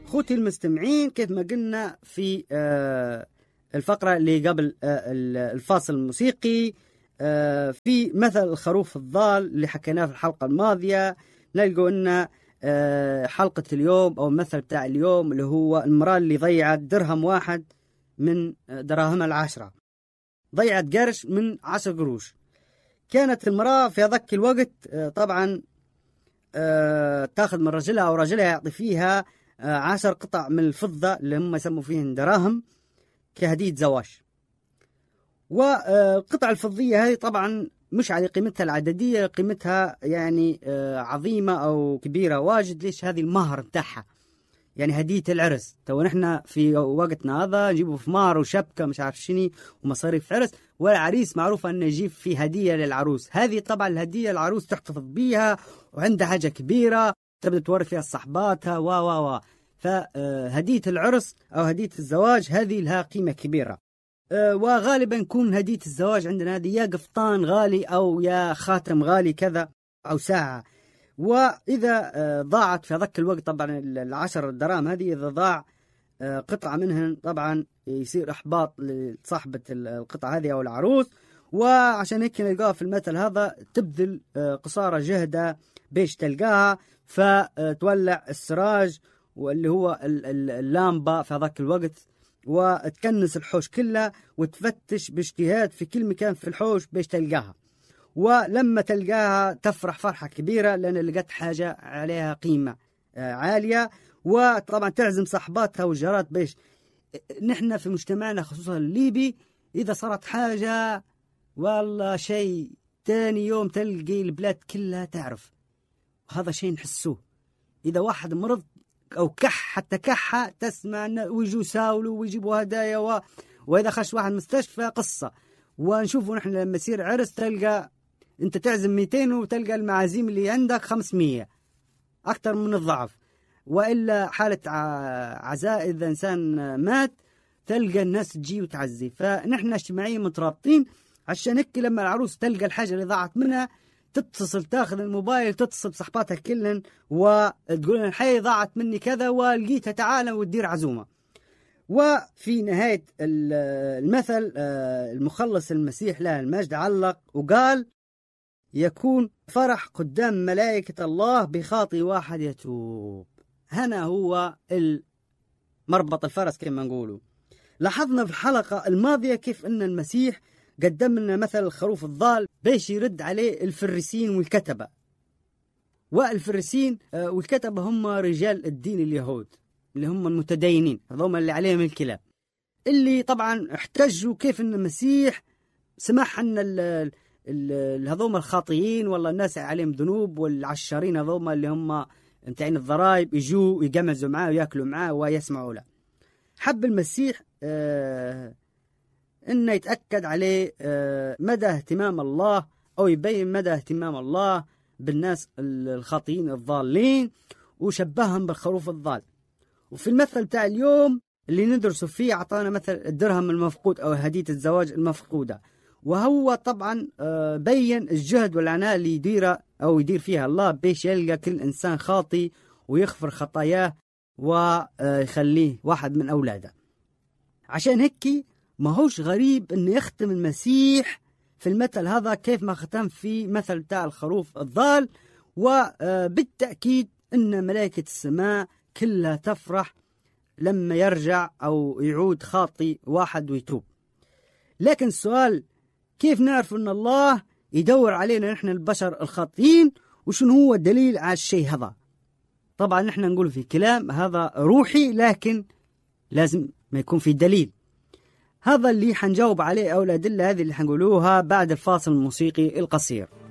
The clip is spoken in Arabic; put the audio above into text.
أخوتي المستمعين، كيف ما قلنا في الفقرة اللي قبل الفاصل الموسيقي، في مثل الخروف الضال اللي حكيناه في الحلقة الماضية، نلقوا أن حلقة اليوم أو المثل بتاع اليوم اللي هو المرأة اللي ضيعت درهم واحد من دراهمها 10، ضيعت قرش من 10 قروش. كانت المرأة في ذاك الوقت طبعا تاخذ من رجلها أو رجلها يعطي فيها 10 قطع من الفضة اللي هم يسموا فيهن دراهم كهدية زواج. والقطع الفضية هذه طبعا مش على قيمتها العددية، قيمتها يعني عظيمة أو كبيرة واجد. ليش؟ هذه المهر بتاعها، يعني هدية العرس. تو نحن في وقتنا هذا نجيبه في مهر وشبكة مش عارف شني ومصاريف عرس، والعريس معروفة أنه يجيب فيه هدية للعروس. هذه طبعا الهدية العروس تحتفظ بيها وعندها حاجة كبيرة تبدأ توري فيها صحباتها فهدية العرس أو هدية الزواج هذه لها قيمة كبيرة. وغالبا يكون هدية الزواج عندنا هذه يا قفطان غالي أو يا خاتم غالي كذا أو ساعة. وإذا ضاعت في ذاك الوقت طبعا 10 دراهم هذه، إذا ضاع قطعة منهن طبعا يصير إحباط لصاحبة القطعة هذه أو العروس. وعشان هيك نلقاها في المثل هذا تبذل قصارى جهدها بيش تلقاها، فتولع السراج واللي هو اللامبة في ذاك الوقت، وتكنس الحوش كله وتفتش باجتهاد في كل مكان في الحوش بيش تلقاها. ولما تلقاها تفرح فرحة كبيرة لأن لقت حاجة عليها قيمة عالية، وطبعا تعزم صاحباتها والجارات بيش. نحن في مجتمعنا خصوصا الليبي إذا صارت حاجة والله شيء تاني يوم تلقي البلاد كلها تعرف. هذا شيء نحسوه. إذا واحد مرض أو حتى كحة تسمع ويجوا يساولوا ويجيبوا هدايا وإذا خش واحد مستشفى قصة. ونشوفوا نحن لما يصير عرس تلقى أنت تعزم 200 وتلقى المعازيم اللي عندك 500، أكثر من الضعف. وإلا حالة عزاء إذا إنسان مات تلقى الناس تجي وتعزي. فنحن اجتماعيا مترابطين. عشان هيك لما العروس تلقى الحاجة اللي ضاعت منها تتصل، تاخذ الموبايل تتصل بصحباتها كلن وتقول لهم حي ضاعت مني كذا ولقيتها تعالى وتدير عزومة. وفي نهاية المثل المخلص المسيح له المجد علق وقال: يكون فرح قدام ملائكة الله بخاطئ واحد يتوب. هنا هو مربط الفرس كما نقولوا. لاحظنا في الحلقة الماضية كيف أن المسيح قدم لنا مثل الخروف الضال بيش يرد عليه الفريسين والكتبة. والفريسين والكتبة هم رجال الدين اليهود اللي هم المتدينين، هذوما اللي عليهم الكلاب، اللي طبعا احتجوا كيف أن المسيح سمح أن هذوما الخاطئين والله الناس عليهم ذنوب والعشارين هذوما اللي هم متاعين الضرائب يجوا يجمزوا معاه ويأكلوا معاه ويسمعوا له. حب المسيح إنه يتأكد عليه مدى اهتمام الله أو يبين مدى اهتمام الله بالناس الخاطئين الضالين، وشبههم بالخروف الضال. وفي المثل بتاع اليوم اللي ندرسه فيه أعطانا مثل الدرهم المفقود أو هدية الزواج المفقودة. وهو طبعا بين الجهد والعناء اللي يدير فيها الله بيش يلقى كل إنسان خاطئ ويغفر خطاياه ويخليه واحد من أولاده. عشان هيك ما هوش غريب أن يختم المسيح في المثل هذا كيف ما ختم في مثل بتاع الخروف الضال. وبالتأكيد أن ملائكة السماء كلها تفرح لما يرجع أو يعود خاطئ واحد ويتوب. لكن السؤال كيف نعرف أن الله يدور علينا نحن البشر الخاطئين، وشنو هو الدليل على الشيء هذا؟ طبعا نحن نقول في كلام هذا روحي، لكن لازم ما يكون في دليل. هذا اللي حنجاوب عليه أو الأدلة هذه اللي حنقولوها بعد الفاصل الموسيقي القصير.